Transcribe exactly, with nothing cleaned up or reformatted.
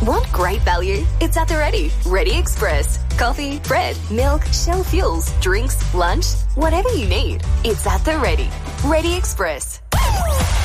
Want great value? It's at the Ready. Ready Express. Coffee, bread, milk, Shell fuels, drinks, lunch, whatever you need. It's at the Ready. Ready Express.